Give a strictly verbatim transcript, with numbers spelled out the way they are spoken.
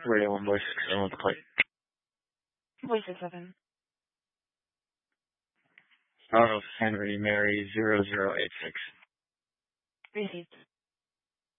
Radio one voice six seven with the plate. Voice six seven. Charles Henry Mary zero zero eight six. Received.